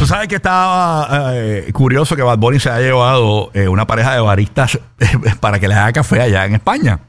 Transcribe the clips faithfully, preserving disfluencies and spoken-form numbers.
sabes que estaba eh, curioso que Bad Bunny se haya llevado eh, una pareja de baristas eh, para que les haga café allá en España.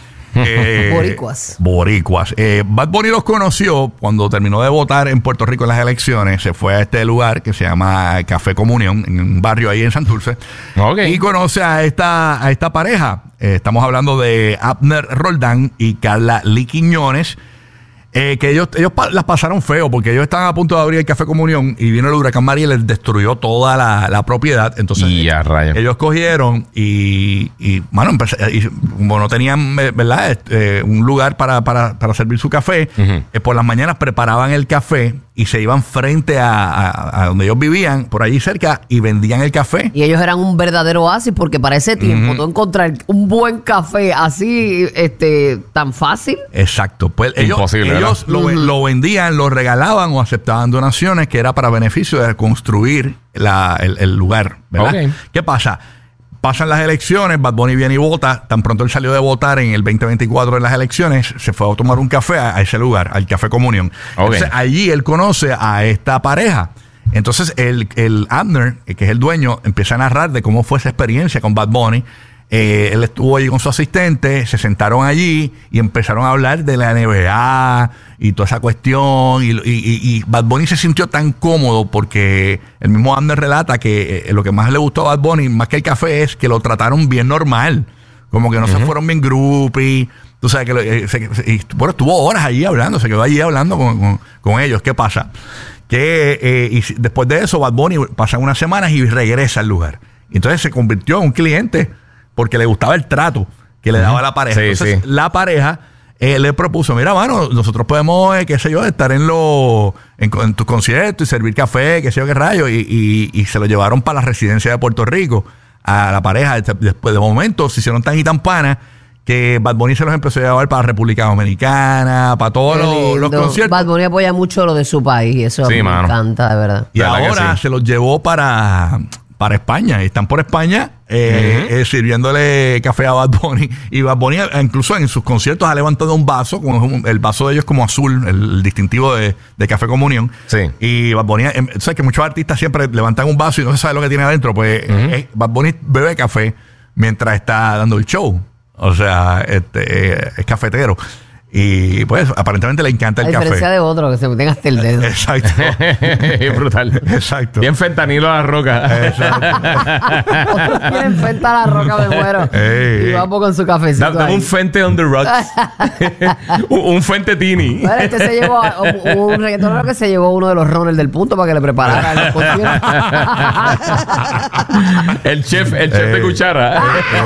Eh, boricuas. Boricuas. Eh, Bad Bunny los conoció cuando terminó de votar en Puerto Rico en las elecciones. Se fue a este lugar que se llama Café Comunión, en un barrio ahí en Santurce. Okay. Y conoce a esta, a esta pareja. Eh, estamos hablando de Abner Roldán y Carla Lee Quiñones. Eh, que ellos, ellos pa- las pasaron feo porque ellos estaban a punto de abrir el Café Comunión y vino el huracán María y les destruyó toda la, la propiedad. Entonces Y a rayos. ellos cogieron y, y bueno, empecé- y como no tenían, eh, ¿verdad? Este, eh, un lugar para, para, para servir su café, Ujú. eh, por las mañanas preparaban el café y se iban frente a, a- a donde ellos vivían, por allí cerca, y vendían el café. Y ellos eran un verdadero oasis porque para ese tiempo tú encontrar un buen café así este tan fácil. Exacto. Pues ellos, Imposible, ellos lo, Ujú. lo vendían, lo regalaban o aceptaban donaciones que era para beneficio de construir la- el, el lugar, ¿verdad? Ok. ¿Qué pasa? Pasan las elecciones, Bad Bunny viene y vota. Tan pronto él salió de votar en el veinte veinticuatro en las elecciones, se fue a tomar un café a, a ese lugar, al Café Comunión. Ok. Entonces, allí él conoce a esta pareja. Entonces el, el Abner, que es el dueño, empieza a narrar de cómo fue esa experiencia con Bad Bunny. Eh, él estuvo allí con su asistente, se sentaron allí y empezaron a hablar de la N B A y toda esa cuestión. Y, y- y- y Bad Bunny se sintió tan cómodo porque el mismo Abner relata que eh, lo que más le gustó a Bad Bunny, más que el café, es que lo trataron bien normal. Como que no se fueron bien groupie. Tú sabes que lo- eh, se- se- y, bueno, estuvo horas allí hablando, se quedó allí hablando con, con- con ellos. ¿Qué pasa? Que eh, y si- después de eso, Bad Bunny pasan unas semanas y regresa al lugar. Y entonces se convirtió en un cliente porque le gustaba el trato que le daba la pareja. Sí, Entonces, sí. la pareja eh, le propuso: mira, mano, nosotros podemos, eh, qué sé yo, estar en los en, en tus conciertos y servir café, qué sé yo, qué rayo. Y, y- y se lo llevaron para la residencia de Puerto Rico a la pareja. Después de momento se hicieron tan y tan panas que Bad Bunny se los empezó a llevar para República Dominicana, para todos Qué los, los lindo. conciertos. Bad Bunny apoya mucho lo de su país y eso a Sí, mí me mano. encanta, de verdad. Y ¿Verdad que ahora sí? se los llevó para, para España. Y están por España eh, eh, sirviéndole café a Bad Bunny. Y Bad Bunny, eh, incluso en sus conciertos, ha levantado un vaso, con un- el vaso de ellos como azul, el, el distintivo de, de Café Comunión. Sí. Y Bad Bunny, eh, sabes que muchos artistas siempre levantan un vaso y no se sabe lo que tiene adentro. Pues eh, Bad Bunny bebe café mientras está dando el show. O sea, este, eh, es cafetero. Y pues aparentemente le encanta A el diferencia café. de otro que se meten hasta el dedo. Exacto. Es brutal. Exacto. Bien fentanilo a la roca. Otros quieren frente a la roca, me muero. Ey, y ey. vamos con su cafecito. Da- Dame ahí. un fente on the rocks. un, un fente tini. Bueno, este se llevó a- un, un reggaetonero que se llevó uno de los runners del punto para que le preparara los conciertos. el chef, el chef de Ey. cuchara.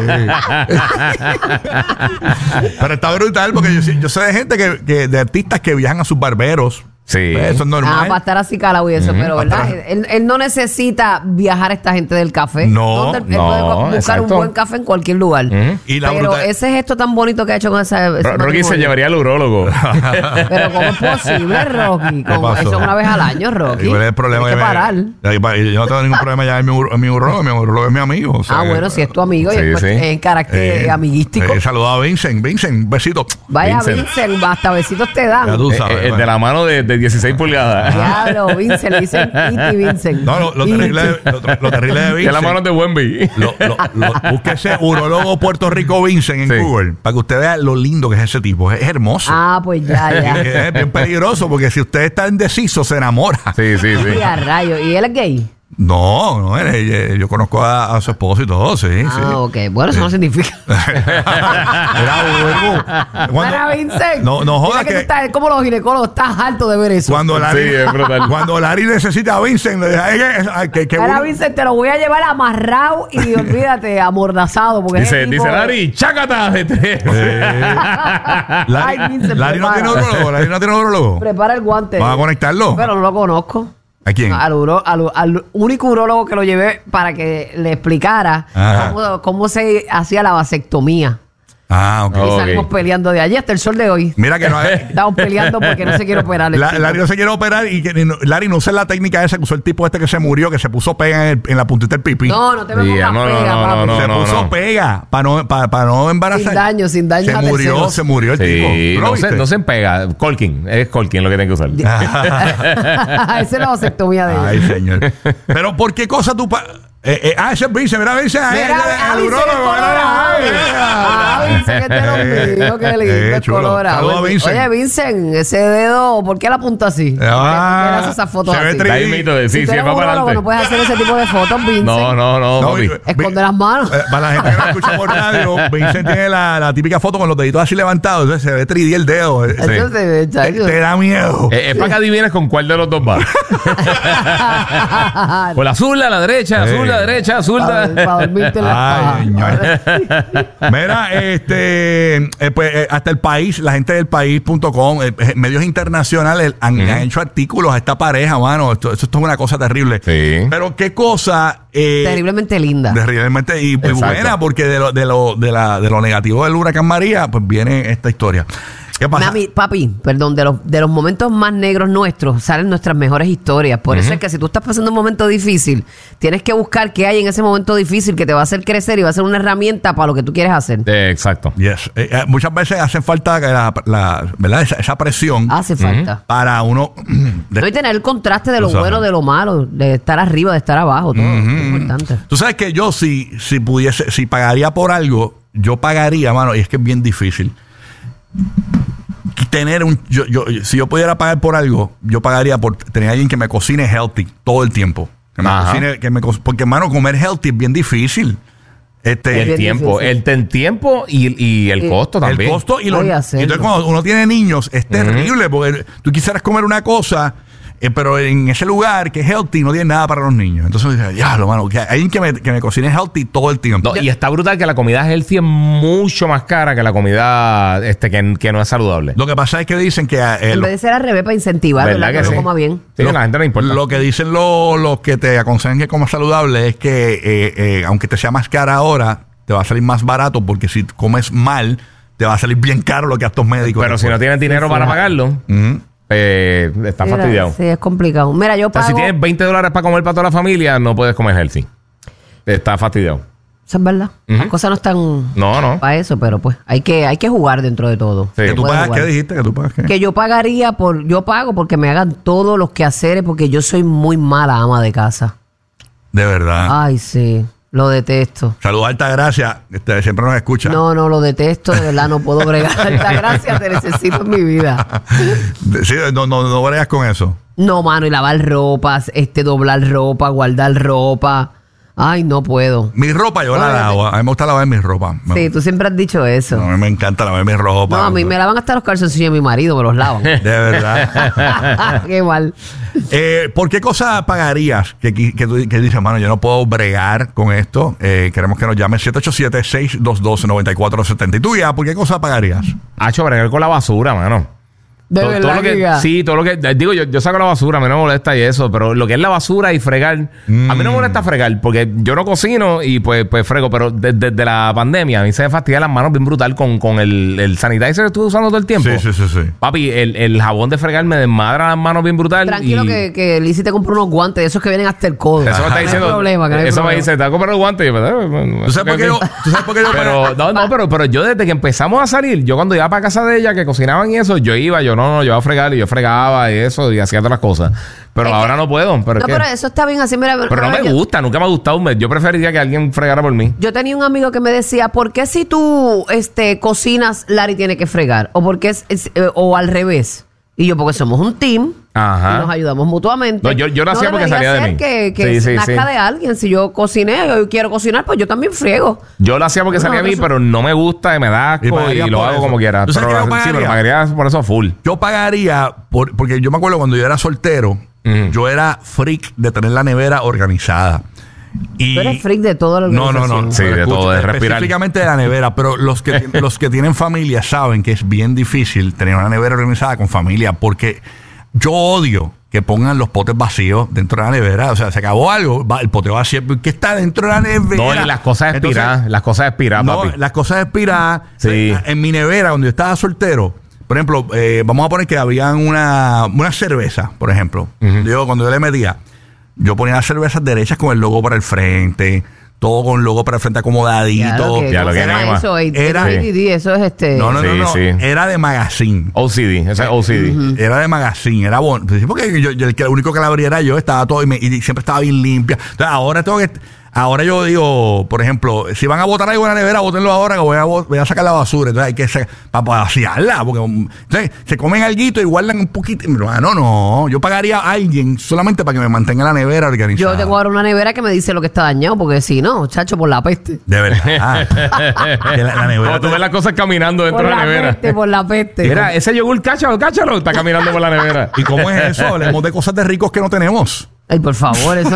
Pero está brutal porque yo, yo sé de gente que, que de artistas que viajan a sus barberos. Sí. Pues eso es Ah, normal. para estar así calado y eso, pero ¿verdad? Para estar- Él, él no necesita viajar a esta gente del café. No, ¿Dónde él, él no, puede buscar exacto. un buen café en cualquier lugar. Ujú. Y la Pero brutal- ese gesto tan bonito que ha hecho con esa, ese Ro- Rocky se matrimonio. llevaría al urólogo. Pero ¿cómo es posible, Rocky? ¿Qué Como pasó? eso es una vez al año, Rocky. ¿Y cuál es el problema? Tienes que me- parar. y yo no tengo ningún problema ya en mi, ur- en mi urologo. Mi urologo es mi amigo. o sea Ah, que- bueno, si es tu amigo y Sí, es sí. en carácter Eh, amiguístico. eh, saludo a Vincent. Vincent, un besito. Vaya, Vincent. Vincent, hasta besitos te dan. Ya tú Eh, sabes. eh, de bueno. la mano de, de dieciséis pulgadas. Diablo, Vincent, le dicen Iti Vincent. No, lo, lo Iti. terrible, de- lo, lo terrible de De la Vincent. mano de Wemby. Lo, lo, lo- búsquese Urologo Puerto Rico Vincent en Sí. Google para que usted vea lo lindo que es ese tipo. Es, es hermoso. Ah, pues ya, Y ya. es bien peligroso porque si usted está indeciso se enamora. Sí, sí, sí. Y a rayo. ¿Y él es gay? No, no, él- él- yo conozco a, a su esposo y todo, sí, Ah, sí. ok. Bueno, eso no significa. Era bueno. Cuando- Mira, Vincent. No, no jodas Mira que, que- tú estás, como los ginecólogos, estás harto de ver eso. Cuando Larry, Sí, es brutal. cuando Larry necesita a Vincent, le dice, "Ay, que- ay, que, que Mira, bueno". Vincent, te lo voy a llevar amarrado y olvídate, amordazado. Porque Dice, ese dice tipo- Larry, chácata. Eh, Larry, Ay, Vincent, Larry no prepara. tiene urologo, Larry no tiene urologo. Prepara el guante. ¿Vas a conectarlo? Pero no lo conozco. ¿A quién? Al, uro- al, al único urólogo que lo llevé para que le explicara Ajá. cómo, cómo se hacía la vasectomía. Ah, ok. Y Ok. salimos peleando de allí hasta el sol de hoy. Mira que no hay... Estamos peleando porque no se quiere operar. el La- tipo. Larry no se quiere operar y que, no- Larry no usa la técnica esa que usó el tipo este que se murió, que se puso pega en, el- en la puntita del pipí. No, no te me Yeah, pongas no, no, pega, no, papi. no, se no, puso no. pega para no, para, para no embarazar. Sin daño, sin daño Se a murió, terceros. se murió el Sí, tipo. ¿Tú lo no se, viste? no se pega. Colkin, es Colkin lo que tiene que usar. Esa es la vasectomía de Ay, él. señor. Pero ¿por qué cosa tú... Pa eh, eh, ah, ese es Vince, mira Vince. ahí, Mira, el- el a Vince urólogo, es mira, colorado. ay, Ah, Vince, que te lo mío, qué lindo, Eh, es chulo. colorado. Saludos a Vincent. Oye, Vincent, ese dedo, ¿por qué la apunta así? ¿Por qué Ah, hace esas fotos se ve así? tri- Ahí mito de sí, Si sí, tú eres va para urólogo, no adelante. puedes hacer ese tipo de fotos, Vincent. No, no, no, No, papi. vi- Esconde las manos. Eh, para la gente que no escucha por radio, Vincent tiene la, la típica foto con los deditos así levantados. Entonces se ve tres D el dedo. Eh, Sí. Eso se ve, Te, chacho. te da miedo. Eh, es para que adivines con cuál de los dos va. Por la azul, la derecha, Sí. azul, la derecha, azul. Para, la- para dormirte en la Ay, señor. Mira, este, eh, pues eh, hasta el país, la gente del país punto com, eh, eh, medios internacionales han, han hecho artículos a esta pareja, mano. Esto, esto es una cosa terrible. Sí. Pero qué cosa. Eh, Terriblemente linda. de realmente y muy Exacto. buena, porque de lo, de, lo, de, la, de lo negativo del huracán María, pues viene esta historia. ¿Qué pasa? Mami, papi, perdón, de los, de los momentos más negros nuestros salen nuestras mejores historias. Por eso es que si tú estás pasando un momento difícil, tienes que buscar qué hay en ese momento difícil que te va a hacer crecer y va a ser una herramienta para lo que tú quieres hacer. Eh, exacto. Yes. Eh, eh, muchas veces hace falta que la, la- ¿verdad? Esa, esa presión Hace falta. para uno. de- No, y tener el contraste de lo Tú sabes. bueno, de lo malo, de estar arriba, de estar abajo, todo. Es importante. Tú sabes que yo, si, si pudiese, si pagaría por algo, yo pagaría, mano, y es que es bien difícil. Tener un. Yo, yo, si yo pudiera pagar por algo, yo pagaría por tener a alguien que me cocine healthy todo el tiempo. Que me Ajá. cocine, que me co- porque, mano, comer healthy es bien difícil. Este, El bien tiempo, difícil. el, el tiempo y, y el Y- costo el también. costo y los. Voy a y hacerlo. entonces, cuando uno tiene niños, es terrible porque tú quisieras comer una cosa. Eh, pero en ese lugar que es healthy no tiene nada para los niños. Entonces dice, ya, lo mano, que hay alguien que me, que me cocine healthy todo el tiempo. No, y está brutal que la comida healthy es mucho más cara que la comida este que, que no es saludable. Lo que pasa es que dicen que eh, En lo, vez de ser al revés para incentivar, ¿Verdad ¿verdad? que Que sí? lo coma bien. Sí, lo- a la gente no importa. lo que dicen lo- los que te aconsejan que comas saludable es que eh, eh, aunque te sea más cara ahora, te va a salir más barato porque si comes mal, te va a salir bien caro los gastos médicos. Pero si después. no tienes dinero Sí, para sí. pagarlo, Ujú. eh, está Mira, fastidiado. Sí, es complicado. Mira, yo O sea, pago... si tienes veinte dólares para comer para toda la familia, no puedes comer healthy. Está fastidiado. Eso es verdad. Las Ujú. cosas no están No, no. para eso, pero pues hay que, hay que jugar dentro de todo. Sí. ¿Que Se tú puede pagas jugar. qué dijiste? ¿Que tú pagas qué? Que yo pagaría por... Yo pago porque me hagan todos los quehaceres porque yo soy muy mala ama de casa. De verdad. Ay, sí. Lo detesto. Saludos a Altagracia, este, siempre nos escucha. No, no, lo detesto. De verdad, no puedo bregar. Gracias, te necesito en mi vida. Sí, no, no, no bregas con eso. No, mano, y lavar ropas, este, doblar ropa, guardar ropa. Ay, no puedo. Mi ropa yo la Oye, lavo. A mí me gusta lavar mi ropa. Me- Sí, tú siempre has dicho eso. no, a mí me encanta lavar mi ropa. No, a mí me lavan hasta los calzoncillos de mi marido, me los lavan. De verdad. Qué mal. Eh, ¿Por qué cosa pagarías que, que, que tú que dices, mano, yo no puedo bregar con esto? Eh, queremos que nos llame siete ocho siete, seis dos dos, nueve cuatro siete cero. ¿Y tú ya? ¿Por qué cosa pagarías? Hacho, bregar con la basura, mano. De todo, verdad, todo lo que, Giga. sí, todo lo que digo yo, yo saco la basura, a mí no me molesta y eso, pero lo que es la basura y fregar, a mí no me molesta fregar porque yo no cocino y pues, pues frego, pero desde, desde la pandemia a mí se me fastidia las manos bien brutal con, con el, el sanitizer que estuve usando todo el tiempo. Sí, sí, sí, sí. Papi, el, el jabón de fregar me desmadra las manos bien brutal. Tranquilo y que, que Lizzy te compró unos guantes de esos que vienen hasta el codo. Eso me está No hay diciendo. problema, que no hay eso me problema. dice, te voy a comprar los guantes. Y yo, eh, bueno, ¿Tú sabes por qué yo, tú sabes por qué yo Pero, no, no, pero, pero yo desde que empezamos a salir, yo cuando iba para casa de ella, que cocinaban y eso, yo iba, yo no, no, yo iba a fregar y yo fregaba y eso y hacía otras cosas. Pero Es ahora que- no puedo. Pero, es No, que- pero eso está bien así. Mira, pero no ahora me yo- gusta, nunca me ha gustado. me- Yo preferiría que alguien fregara por mí. Yo tenía un amigo que me decía, ¿por qué si tú este, cocinas, Larry tiene que fregar? O porque es, es- eh, o al revés. Y yo, porque somos un team Ajá. y nos ayudamos mutuamente. No, yo- yo lo hacía porque debería salía de ser mí. que, que Sí, sí, nazca sí. de alguien. Si yo cociné y hoy quiero cocinar, pues yo también friego. Yo lo hacía porque No, salía a mí, eso- pero no me gusta y me da asco Y y, pagaría lo por hago eso. como quiera. ¿Tú sabes Pero qué yo sí, pero pagaría? pagaría por eso full. Yo pagaría, por, porque yo me acuerdo cuando yo era soltero, Ujú. yo era freak de tener la nevera organizada. Y Tú eres freak de toda la No, no, organización. no. Sí, Pero de todo, de respirar. Específicamente de la nevera, pero los que, ti- los que tienen familia saben que es bien difícil tener una nevera organizada con familia porque yo odio que pongan los potes vacíos dentro de la nevera. O sea, se acabó algo, va, el pote vacío, ¿qué está dentro de la nevera? No, y las cosas expiradas, Entonces, las cosas expiradas, no, papi. las cosas expiradas. Sí. En mi nevera, cuando yo estaba soltero, por ejemplo, eh, vamos a poner que habían una, una cerveza, por ejemplo. Uh-huh. Yo, cuando yo le metía, yo ponía las cervezas derechas con el logo para el frente, todo con el logo para el frente acomodadito. Ya lo que era era. eso, Era- A D D, eso es este. No, no, no, Sí, no. sí. Era de magazine. O C D, ese es O C D. Era de magazine, era bueno. Porque yo, yo- el, que, el único que la abría era yo, estaba todo y, me- y siempre estaba bien limpia. Entonces, ahora tengo que. Ahora yo digo, por ejemplo, si van a botar algo en la nevera, bótenlo ahora, que voy a, bo- voy a sacar la basura. Entonces hay que sa- para vaciarla. Porque um, entonces, se comen alguito y guardan un poquito. No, no, no. Yo pagaría a alguien solamente para que me mantenga la nevera organizada. Yo tengo ahora una nevera que me dice lo que está dañado, porque si no, chacho, por la peste. De verdad. Que la, la nevera. Como tú ves las cosas caminando dentro Por de la la nevera. peste, por la peste. Mira, ese yogur, cáchalo, cáchalo, está caminando por la nevera. ¿Y cómo es eso? Hablemos de cosas de ricos que no tenemos. Ay, por favor, eso no.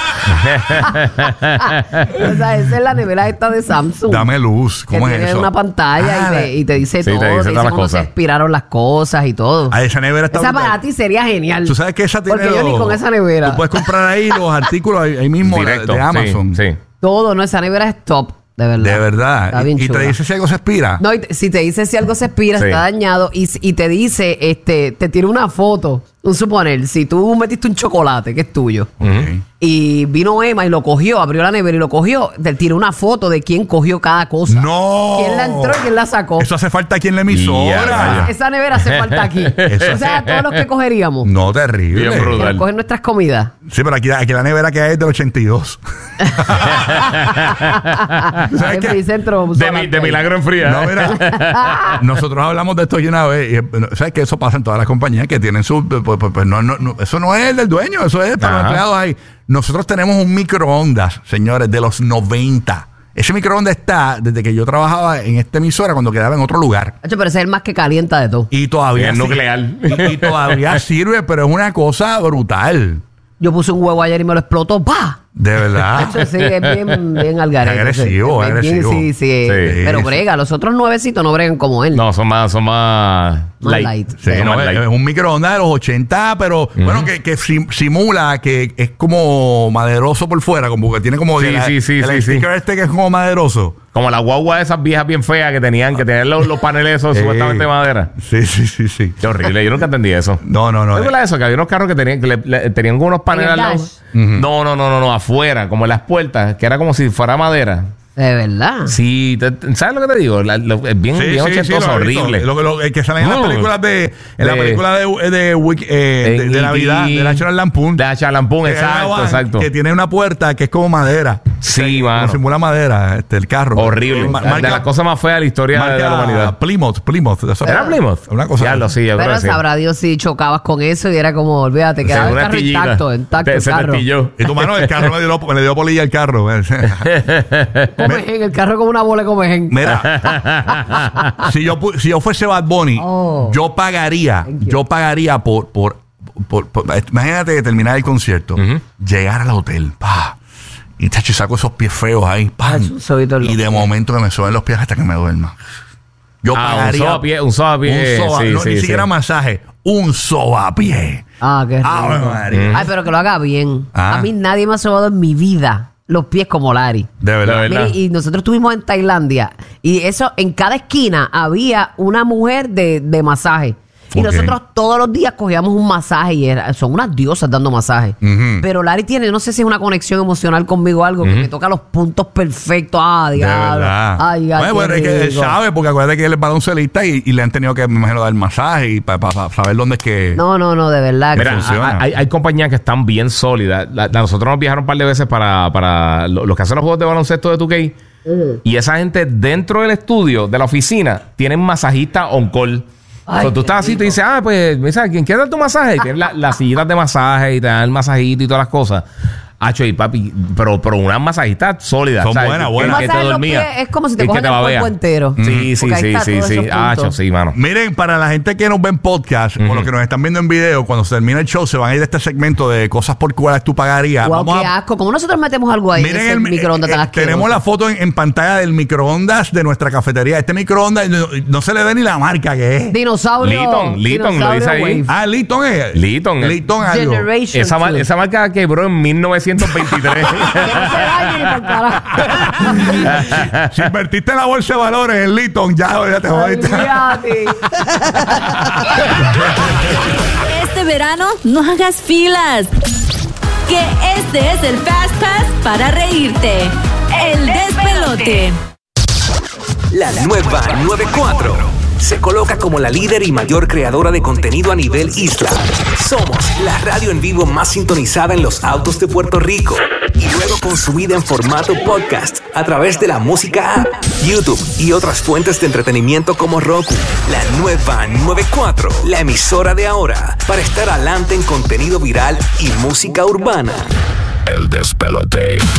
O sea, esa es la nevera esta de Samsung. Dame luz. que ¿Cómo es tiene eso? una pantalla Ah, y, te, y te dice Sí, te todo, dice te dice todas las cómo se cosas. expiraron las cosas y todo. Ah, esa nevera está Esa brutal. para ti sería genial. Tú sabes que esa tiene Porque yo ni los- con esa nevera. Tú puedes comprar ahí los artículos ahí, ahí mismo de- Directo, de Amazon. Sí, sí. Todo, no, esa nevera es top, de verdad. De verdad. Está Y, bien y te chula. dice si algo se expira. No, y te- si te dice si algo se expira, Sí. está dañado, y, y te dice, este, te tira una foto. Un suponer, si tú metiste un chocolate que es tuyo, Ok. y vino Emma y lo cogió, abrió la nevera y lo cogió, te tira una foto de quién cogió cada cosa. ¡No! ¿Quién la entró y quién la sacó? Eso hace falta aquí en la Ya, emisora. rayos. Esa nevera hace falta aquí. Eso O sea, todos los que cogeríamos. No, terrible. Bien Que brutal. cogen nuestras comidas. Sí, pero aquí, aquí la nevera que hay es del ochenta y dos. ¿Sabes En qué? mi centro. De, mi- de milagro en fría. No, mira, nosotros hablamos de esto aquí una vez. Y, eh, ¿sabes que eso pasa en todas las compañías que tienen su. Pues, pues, pues, no, no, no, eso no es el del dueño, eso es para Ajá. los empleados ahí. Nosotros tenemos un microondas, señores, de los noventa. Ese microondas está desde que yo trabajaba en esta emisora cuando quedaba en otro lugar. Hacho, pero ese es el más que calienta de todo. Y todavía. Es sí- nuclear. Y, y todavía sirve, pero es una cosa brutal. Yo puse un huevo ayer y me lo explotó. ¡Pah! De verdad. Eso sí, es bien, bien al garete. Agresivo, Sí, es bien- agresivo. Sí, sí, Sí. Pero Sí. brega, los otros nuevecitos no bregan como él. No, son más, son más Más light. light. Sí, Son no, más es, light. es un microondas de los ochenta, pero bueno, que, que sim- simula que es como maderoso por fuera, como que tiene como Sí, el, sí, sí, el sí, sticker sí. este que es como maderoso. Como la guagua esas viejas bien feas que tenían, que tenían los, los paneles esos Eh, supuestamente de madera. Sí, sí, sí, sí. Qué horrible, yo nunca entendí eso. No, no, no. ¿No es verdad eso? Que había unos carros que tenían, que le- le- tenían como unos paneles ¿En el al lado. dash? No, no, no, no, no, afuera, como en las puertas, que era como si fuera madera. De verdad. Sí, te- te- ¿sabes lo que te digo? La- lo- es bien, Sí, bien sí, sí, ochentoso, lo he visto. horrible. Lo, lo- el que salen en las Mm. películas de. En la De- película de, de, Wiki- eh, de, En de Navidad, E T, de National Lampoon. De National Lampoon, Que es una exacto, van exacto. Que tiene una puerta que es como madera. Sí, Como mano. simula madera, este, el carro. Horrible. Ma- de marca- las cosas más feas de la historia de la marca humanidad. Plymouth, Plymouth. Eso ¿Era Plymouth? Una cosa. Ya lo sí, yo creo Pero que sí. sabrá Dios si chocabas con eso y era como, olvídate, Sí, quedaba el una carro astillita. intacto, intacto Te- el se carro. testilló. Y tu mano, el carro me dio, me le dio polilla al carro. Comején, el carro como una bola de comején. Mira, si yo pu- si yo fuese Bad Bunny, Oh. yo pagaría, Thank you. yo pagaría por, por, por, por- imagínate que terminar el concierto, Ujú. llegar al hotel, pa, y tacho, y saco esos pies feos ahí, pa, Tacho, un sobito en los y de pies. momento que me suben los pies hasta que me duerma. Yo Ah, un pagaría sobapié, un sobapié, un soba- sí, no, sí, ni sí. siquiera masaje, un sobapié. Ah, qué rico. Ave María. Ay, pero que lo haga bien. Ah. A mí nadie me ha sobado en mi vida los pies como Larry. De verdad. De verdad. Mire, y nosotros estuvimos en Tailandia y eso, en cada esquina había una mujer de, de masaje. Y Ok. nosotros todos los días cogíamos un masaje y era- son unas diosas dando masaje. Ujú. Pero Larry tiene, no sé si es una conexión emocional conmigo o algo, que me toca los puntos perfectos. Ah, De diablo. verdad. Ay, ay, bueno, qué bueno, es que él rico. sabe, porque acuérdate que él es baloncelista y, y le han tenido que, me imagino, dar masaje y para saber dónde es que. No, no, no, de verdad. que- Mira, funciona. hay, hay compañías que están bien sólidas. La- la- nosotros nos viajaron un par de veces para, para lo- los que hacen los juegos de baloncesto de dos K. Y esa gente dentro del estudio, de la oficina, tienen masajista on call. Ay, O sea, tú qué estás así y rico. te dices, ah, pues, mira, ¿quién quiere dar tu masaje? Y tienes la- las sillitas de masaje y te dan el masajito y todas las cosas. Hacho y papi, pero, pero unas masajistas sólidas. Son ¿sabes? buenas, Que- buenas. Que, Masaje te en los dormía. pies es como si te Y que cogen el babea. cuerpo entero. Sí, sí, Porque ahí sí, está sí, todos sí. esos Hacho, puntos. sí, mano. Miren, para la gente que nos ve en podcast o los que nos están viendo en video, cuando se termine el show, se van a ir de este segmento de cosas por cuales tú pagarías. Wow, Vamos qué a- asco. ¿Cómo nosotros metemos algo ahí en ese el- microondas eh, tan eh, asqueroso? tenemos la foto en, en pantalla del microondas de nuestra cafetería. Este microondas no, no se le ve ni la marca que es. Dinosaurio. Litton, Litton, lo dice ahí. Wave. Ah, Litton es. Litton, eh. Litton algo. Generation. Esa, mar- two. esa marca quebró en mil novecientos veintitrés. Que no se dañe ni por carajo. Si invertiste en la bolsa de valores en Litton, ya, ya te jodiste. Olvídate. Este verano no hagas filas. Que este es el Fast Pass para reírte. El despelote. La nueva noventa y cuatro se coloca como la líder y mayor creadora de contenido a nivel isla. Somos la radio en vivo más sintonizada en los autos de Puerto Rico y luego consumida en formato podcast a través de la música app, YouTube y otras fuentes de entretenimiento como Roku. La nueva noventa y cuatro, la emisora de ahora, para estar adelante en contenido viral y música urbana. El despelote.